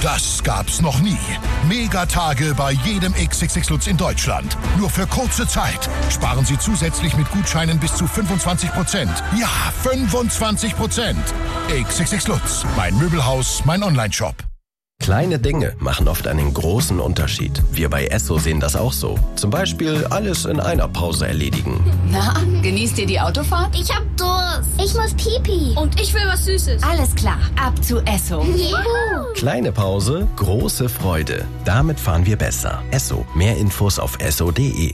Das gab's noch nie. Megatage bei jedem XXX Lutz in Deutschland. Nur für kurze Zeit. Sparen Sie zusätzlich mit Gutscheinen bis zu 25%. Ja, 25%. XXX Lutz. Mein Möbelhaus, mein Onlineshop. Kleine Dinge machen oft einen großen Unterschied. Wir bei Esso sehen das auch so. Zum Beispiel alles in einer Pause erledigen. Na, genießt ihr die Autofahrt? Ich hab Durst. Ich muss Pipi. Und ich will was Süßes. Alles klar, ab zu Esso. Juhu. Kleine Pause, große Freude. Damit fahren wir besser. Esso. Mehr Infos auf esso.de.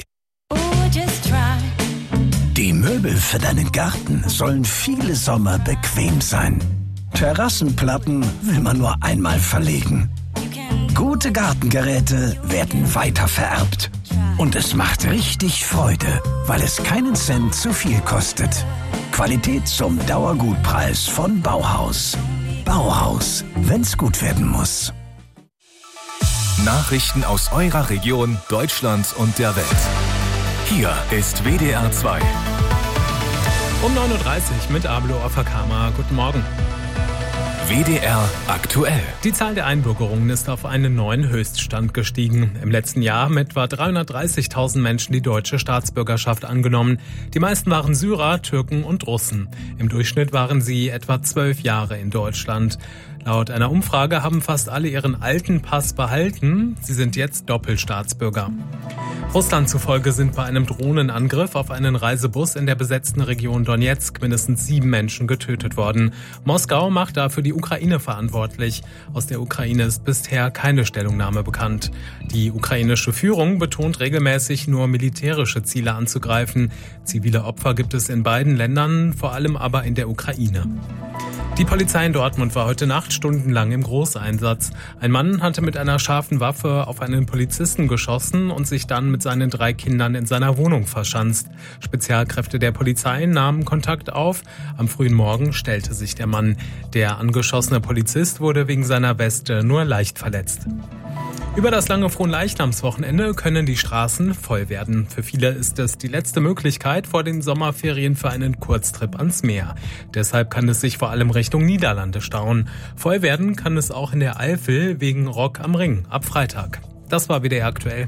Die Möbel für deinen Garten sollen viele Sommer bequem sein. Terrassenplatten will man nur einmal verlegen. Gute Gartengeräte werden weitervererbt. Und es macht richtig Freude, weil es keinen Cent zu viel kostet. Qualität zum Dauergutpreis von Bauhaus. Bauhaus, wenn's gut werden muss. Nachrichten aus eurer Region, Deutschland und der Welt. Hier ist WDR 2. Um 9.30 Uhr mit Abelo Afakama. Guten Morgen. WDR aktuell. Die Zahl der Einbürgerungen ist auf einen neuen Höchststand gestiegen. Im letzten Jahr haben etwa 330.000 Menschen die deutsche Staatsbürgerschaft angenommen. Die meisten waren Syrer, Türken und Russen. Im Durchschnitt waren sie etwa 12 Jahre in Deutschland. Laut einer Umfrage haben fast alle ihren alten Pass behalten. Sie sind jetzt Doppelstaatsbürger. Russland zufolge sind bei einem Drohnenangriff auf einen Reisebus in der besetzten Region Donetsk mindestens 7 Menschen getötet worden. Moskau macht dafür die Ukraine verantwortlich. Aus der Ukraine ist bisher keine Stellungnahme bekannt. Die ukrainische Führung betont regelmäßig, nur militärische Ziele anzugreifen. Zivile Opfer gibt es in beiden Ländern, vor allem aber in der Ukraine. Die Polizei in Dortmund war heute Nacht stundenlang im Großeinsatz. Ein Mann hatte mit einer scharfen Waffe auf einen Polizisten geschossen und sich dann mit seinen 3 Kindern in seiner Wohnung verschanzt. Spezialkräfte der Polizei nahmen Kontakt auf. Am frühen Morgen stellte sich der Mann. Der angeschossene Polizist wurde wegen seiner Weste nur leicht verletzt. Über das lange Fronleichnamswochenende können die Straßen voll werden. Für viele ist es die letzte Möglichkeit vor den Sommerferien für einen Kurztrip ans Meer. Deshalb kann es sich vor allem Richtung Niederlande stauen. Voll werden kann es auch in der Eifel wegen Rock am Ring ab Freitag. Das war WDR aktuell.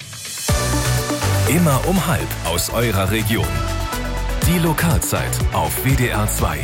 Immer um 12:30 aus eurer Region. Die Lokalzeit auf WDR 2.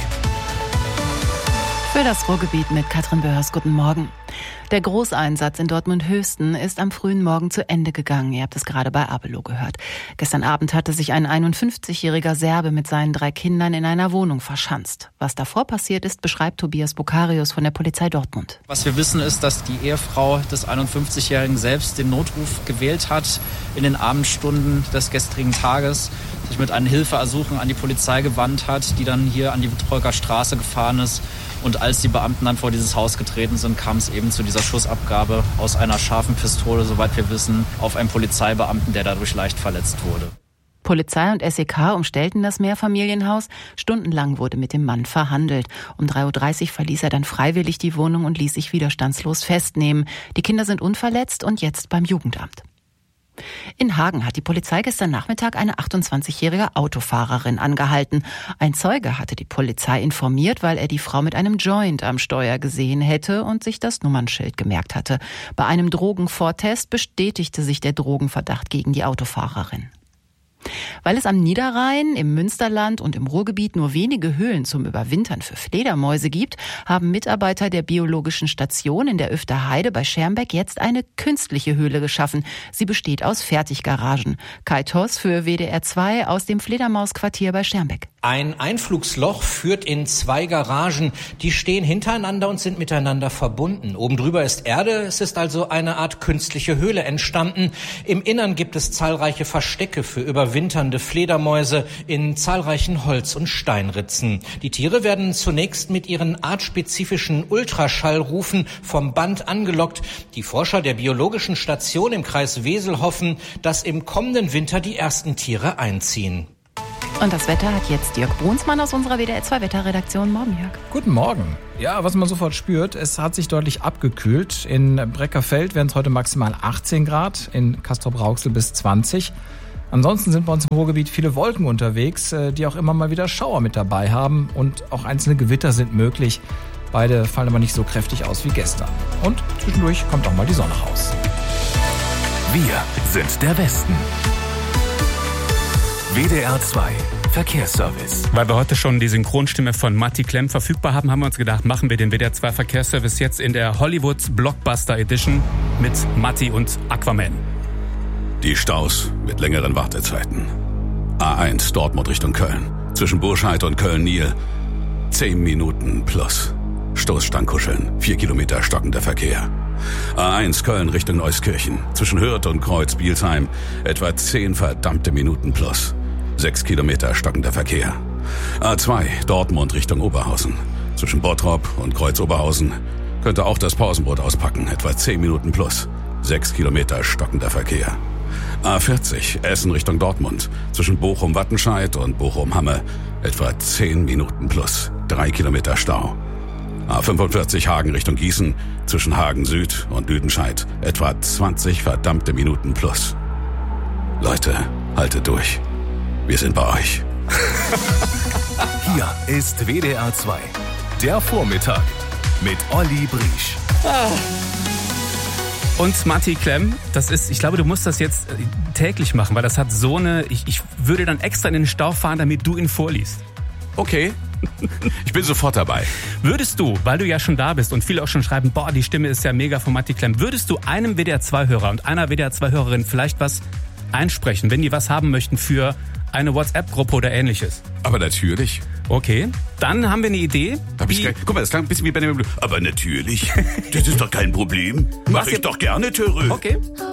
Für das Ruhrgebiet mit Katrin Böhrs. Guten Morgen. Der Großeinsatz in Dortmund-Höchsten ist am frühen Morgen zu Ende gegangen. Ihr habt es gerade bei Abelo gehört. Gestern Abend hatte sich ein 51-jähriger Serbe mit seinen 3 Kindern in einer Wohnung verschanzt. Was davor passiert ist, beschreibt Tobias Bokarius von der Polizei Dortmund. Was wir wissen ist, dass die Ehefrau des 51-Jährigen selbst den Notruf gewählt hat in den Abendstunden des gestrigen Tages, sich mit einem Hilfeersuchen an die Polizei gewandt hat, die dann hier an die Betreuger Straße gefahren ist. Und als die Beamten dann vor dieses Haus getreten sind, kam es eben zu dieser Schussabgabe aus einer scharfen Pistole, soweit wir wissen, auf einen Polizeibeamten, der dadurch leicht verletzt wurde. Polizei und SEK umstellten das Mehrfamilienhaus. Stundenlang wurde mit dem Mann verhandelt. Um 3.30 Uhr verließ er dann freiwillig die Wohnung und ließ sich widerstandslos festnehmen. Die Kinder sind unverletzt und jetzt beim Jugendamt. In Hagen hat die Polizei gestern Nachmittag eine 28-jährige Autofahrerin angehalten. Ein Zeuge hatte die Polizei informiert, weil er die Frau mit einem Joint am Steuer gesehen hätte und sich das Nummernschild gemerkt hatte. Bei einem Drogenvortest bestätigte sich der Drogenverdacht gegen die Autofahrerin. Weil es am Niederrhein, im Münsterland und im Ruhrgebiet nur wenige Höhlen zum Überwintern für Fledermäuse gibt, haben Mitarbeiter der Biologischen Station in der Öfterheide bei Schermbeck jetzt eine künstliche Höhle geschaffen. Sie besteht aus Fertiggaragen. Kai Toss für WDR 2 aus dem Fledermausquartier bei Schermbeck. Ein Einflugsloch führt in 2 Garagen. Die stehen hintereinander und sind miteinander verbunden. Oben drüber ist Erde. Es ist also eine Art künstliche Höhle entstanden. Im Innern gibt es zahlreiche Verstecke für überwinternde Fledermäuse in zahlreichen Holz- und Steinritzen. Die Tiere werden zunächst mit ihren artspezifischen Ultraschallrufen vom Band angelockt. Die Forscher der Biologischen Station im Kreis Wesel hoffen, dass im kommenden Winter die ersten Tiere einziehen. Und das Wetter hat jetzt Jörg Brunsmann aus unserer WDR 2 Wetterredaktion. Morgen, Jörg. Guten Morgen. Ja, was man sofort spürt, es hat sich deutlich abgekühlt. In Breckerfeld werden es heute maximal 18 Grad, in Castrop-Rauxel bis 20. Ansonsten sind bei uns im Ruhrgebiet viele Wolken unterwegs, die auch immer mal wieder Schauer mit dabei haben. Und auch einzelne Gewitter sind möglich. Beide fallen aber nicht so kräftig aus wie gestern. Und zwischendurch kommt auch mal die Sonne raus. Wir sind der Westen. WDR 2 Verkehrsservice. Weil wir heute schon die Synchronstimme von Matti Klemm verfügbar haben, haben wir uns gedacht, machen wir den WDR 2 Verkehrsservice jetzt in der Hollywood Blockbuster Edition mit Matti und Aquaman. Die Staus mit längeren Wartezeiten. A1 Dortmund Richtung Köln. Zwischen Burscheid und Köln-Niel. 10 Minuten plus. Stoßstangkuscheln. 4 Kilometer stockender Verkehr. A1 Köln Richtung Euskirchen. Zwischen Hürth und Kreuz-Bielsheim. Etwa 10 verdammte Minuten plus. 6 Kilometer stockender Verkehr. A2 Dortmund Richtung Oberhausen. Zwischen Bottrop und Kreuz-Oberhausen könnte auch das Pausenbrot auspacken. Etwa 10 Minuten plus. 6 Kilometer stockender Verkehr. A40 Essen Richtung Dortmund. Zwischen Bochum-Wattenscheid und Bochum-Hamme. Etwa 10 Minuten plus. 3 Kilometer Stau. A45 Hagen Richtung Gießen. Zwischen Hagen Süd und Lüdenscheid. Etwa 20 verdammte Minuten plus. Leute, haltet durch. Wir sind bei euch. Hier ist WDR 2. Der Vormittag mit Olli Briesch. Und Matti Klemm, das ist, ich glaube, du musst das jetzt täglich machen, weil das hat so eine, ich würde dann extra in den Stau fahren, damit du ihn vorliest. Okay. Ich bin sofort dabei. Würdest du, weil du ja schon da bist und viele auch schon schreiben, boah, die Stimme ist ja mega von Matti Klemm, würdest du einem WDR 2-Hörer und einer WDR 2-Hörerin vielleicht was einsprechen, wenn die was haben möchten für eine WhatsApp-Gruppe oder ähnliches? Aber natürlich. Okay, dann haben wir eine Idee. Guck mal, das klang ein bisschen wie Benjamin Blümchen. Aber natürlich. Das ist doch kein Problem. Mach ich doch gerne, Törö. Okay.